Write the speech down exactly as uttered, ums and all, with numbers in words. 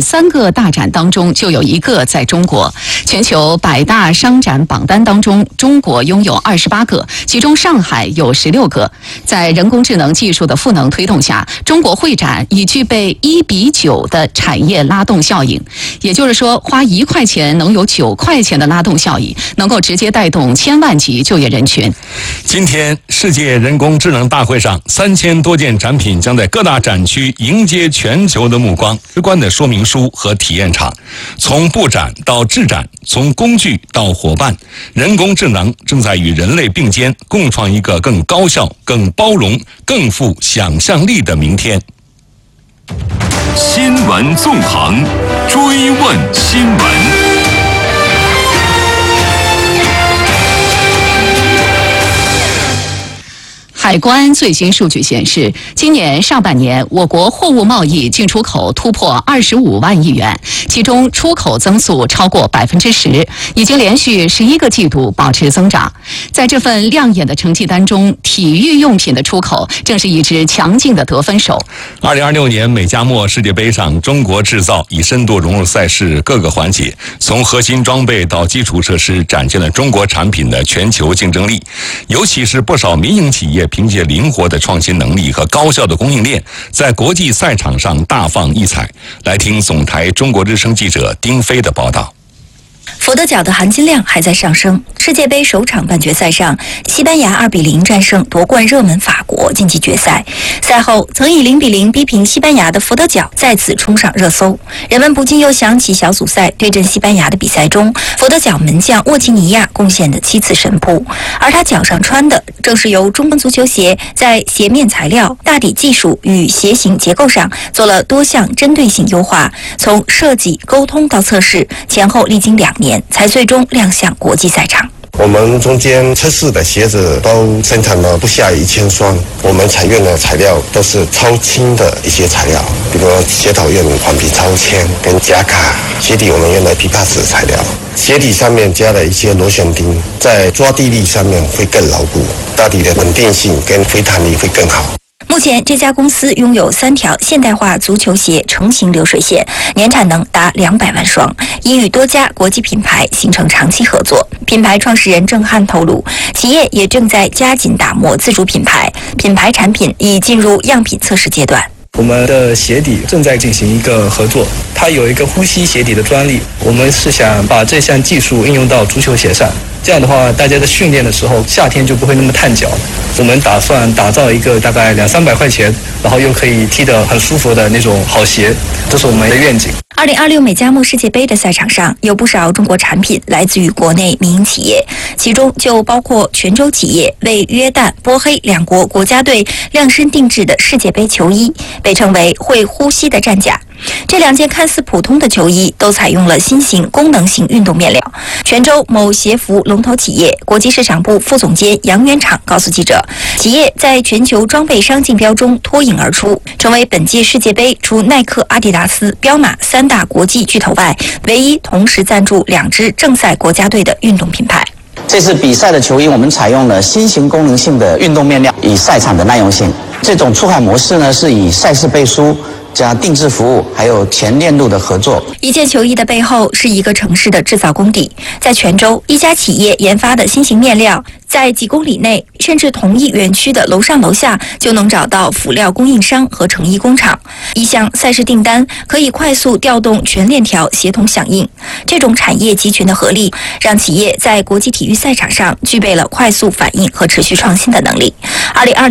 三个大展当中就有一个在中国。全球百大商展榜单当中，中国拥有二十八个，其中上海有十六个。在人工智能技术的赋能推动下，中国会展已具备一比九的产业拉动效应。也就是说，花一块钱能有九块钱的拉动效益，能够直接带动千万级就业人群。 今天世界人工智能大会上，三千多件产品将在各大展区迎接全球的目光。直观的说明书和体验场，从布展到制展，从工具到伙伴，人工智能正在与人类并肩，共创一个更高效、更包容、更富想象力的明天。 新闻纵横，追问新闻。 海关最新数据显示，今年上半年我国货物贸易进出口突破二十五万亿元，其中出口增速超过百分之十，已经连续十一个季度保持增长。在这份亮眼的成绩单中，体育用品的出口正是一支强劲的得分手。 二零二六年美加墨世界杯上，中国制造已深度融入赛事各个环节，从核心装备到基础设施，展现了中国产品的全球竞争力。尤其是不少民营企业凭借灵活的创新能力和高效的供应链，在国际赛场上大放异彩。来听总台中国之声记者丁飞的报道。 佛得角的含金量还在上升。世界杯首场半决赛上，西班牙二比零战胜夺冠热门法国，晋级决赛。赛后，曾以零比零逼平西班牙的佛得角再次冲上热搜，人们不禁又想起小组赛对阵西班牙的比赛中，佛得角门将沃吉尼亚贡献的七次神扑，而他脚上穿的正是由中国足球鞋在鞋面材料、大底技术与鞋型结构上做了多项针对性优化，从设计、沟通到测试，前后历经两年才最终亮相国际赛场。 我们中间测试的鞋子都生产了不下一千双，我们采用的材料都是超轻的一些材料，比如鞋头用环皮超纤跟夹卡，鞋底我们用的枇杷子材料，鞋底上面加了一些螺旋钉，在抓地力上面会更牢固，大底的稳定性跟回弹力会更好。 目前，这家公司拥有三条现代化足球鞋成型流水线，年产能达两百万双，已与多家国际品牌形成长期合作。品牌创始人郑汉透露，企业也正在加紧打磨自主品牌，品牌产品已进入样品测试阶段。 我们的鞋底正在进行一个合作，它有一个呼吸鞋底的专利，我们是想把这项技术应用到足球鞋上。这样的话，大家在训练的时候，夏天就不会那么烫脚。我们打算打造一个大概两三百块钱，然后又可以踢得很舒服的那种好鞋，这是我们的愿景。 二零二六美加墨世界杯的赛场上，有不少中国产品来自于国内民营企业，其中就包括泉州企业为约旦、波黑两国国家队量身定制的世界杯球衣，被称为会呼吸的战甲。这两件看似普通的球衣都采用了新型功能性运动面料。泉州某鞋服龙头企业国际市场部副总监杨元厂告诉记者，企业在全球装备商竞标中脱颖而出，成为本届世界杯除耐克、阿迪达斯、彪马三大国际巨头外，唯一同时赞助两支正赛国家队的运动品牌。 这次比赛的球衣，我们采用了新型功能性的运动面料，以赛场的耐用性。这种出海模式呢，是以赛事背书加定制服务，还有全链路的合作。 一件球衣的背后是一个城市的制造工地，在泉州，一家企业研发的新型面料，在几公里内，甚至同一园区的楼上楼下就能找到辅料供应商和成衣工厂。一项赛事订单可以快速调动全链条协同响应。这种产业集群的合力，让企业在国际体育赛场上具备了快速反应和持续创新的能力。二零二